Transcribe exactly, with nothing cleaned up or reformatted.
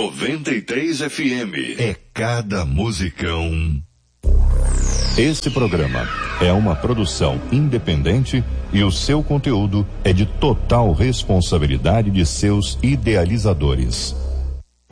noventa e três F M. É cada musicão. Esse programa é uma produção independente e o seu conteúdo é de total responsabilidade de seus idealizadores.